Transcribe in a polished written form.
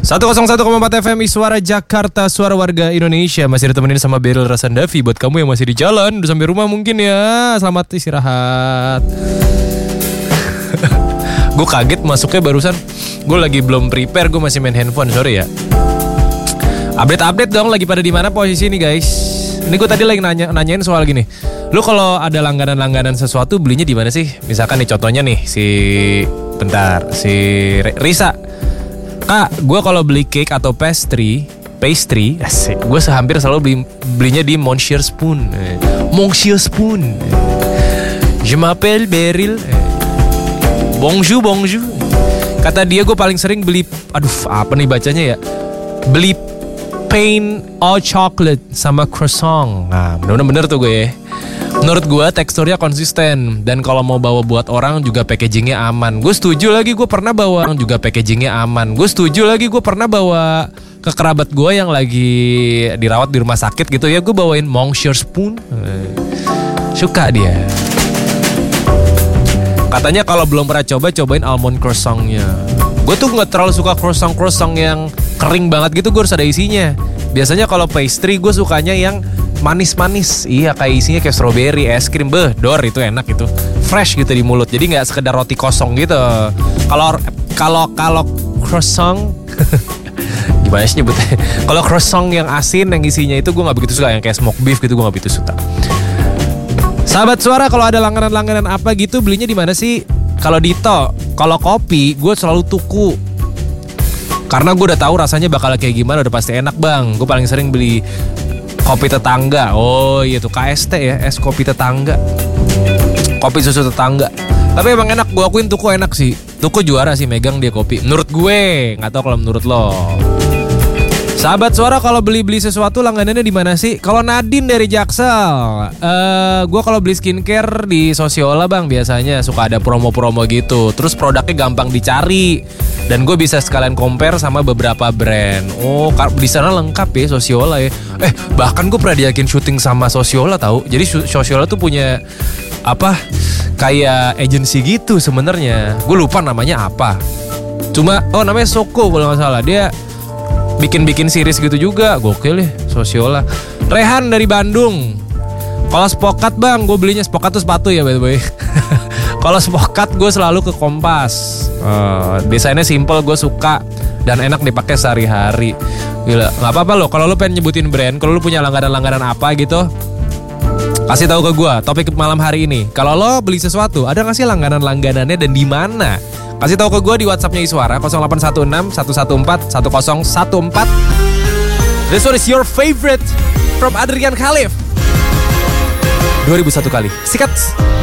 101,4 FM Suara Jakarta, suara warga Indonesia. Masih ditemenin sama Beryl Rasandavi. Buat kamu yang masih di jalan, udah sampai rumah mungkin ya, selamat istirahat. Gue kaget masuknya barusan. Gue lagi belum prepare, gue masih main handphone, sorry ya. Update dong, lagi pada di mana posisi nih guys? Ini gue tadi lagi nanyain soal gini. Lu kalau ada langganan sesuatu belinya di mana sih? Misalkan nih contohnya nih si Risa. Kak, gue kalau beli cake atau pastry, asik, gue hampir selalu belinya di Monsieur Spoon. Je m'appelle Beryl. Bonjour. Kata dia gue paling sering beli, apa nih bacanya ya? Beli pain all chocolate sama croissant. Nah, bener-bener tuh gue ya. Menurut gue teksturnya konsisten. Dan kalau mau bawa buat orang juga packagingnya aman. Gue setuju lagi, gue pernah bawa ke kerabat gue yang lagi dirawat di rumah sakit gitu ya. Gue bawain Monsieur Spoon. Suka dia. Katanya kalau belum pernah cobain almond croissantnya. Gue tuh gak terlalu suka croissant yang kering banget gitu. Gue harus ada isinya. Biasanya kalau pastry gue sukanya yang manis-manis. Iya, kayak isinya kayak strawberry, es krim. Dor, itu enak gitu. Fresh gitu di mulut. Jadi gak sekedar roti kosong gitu. Kalau croissant gimana sih nyebutnya? Kalau croissant yang asin yang isinya itu gue gak begitu suka. Yang kayak smoked beef gitu gue gak begitu suka. Sahabat suara, kalau ada langganan apa gitu belinya di mana sih? Kalau Dito, kalau kopi gue selalu tuku. Karena gue udah tahu rasanya bakal kayak gimana, udah pasti enak bang. Gue paling sering beli kopi tetangga. Oh iya tuh KST ya, es kopi tetangga. Kopi susu tetangga. Tapi emang enak, gue akuin Tuku enak sih. Tuku juara sih megang dia kopi. Menurut gue, gak tahu kalau menurut lo. Sahabat suara, kalau beli sesuatu langganannya di mana sih? Kalau Nadine dari Jaksel, gue kalau beli skincare di Sosiola bang, biasanya suka ada promo-promo gitu. Terus produknya gampang dicari dan gue bisa sekalian compare sama beberapa brand. Oh, di sana lengkap ya Sosiola ya. Bahkan gue pernah diajakin syuting sama Sosiola tahu. Jadi Sosiola tuh punya kayak agency gitu sebenarnya. Gue lupa namanya apa. Cuma namanya Soko kalau nggak salah. Dia bikin series gitu juga. Gokil ya Sosiola. Rehan dari Bandung. Kalau Spokat bang, gue belinya Spokat tuh sepatu ya by the way. Kalau Spokat gue selalu ke Kompas. Desainnya simple, gue suka dan enak dipakai sehari-hari. Gila, nggak apa-apa loh. Kalau lo pengen nyebutin brand, kalau lo punya langganan apa gitu, kasih tahu ke gue. Topik malam hari ini. Kalau lo beli sesuatu, ada nggak sih langganannya dan di mana? Kasih tahu ke gue di WhatsApp-nya Iswara 0816 114 1014. This one is your favorite from Adrian Khalif. 2001 kali. Sikat.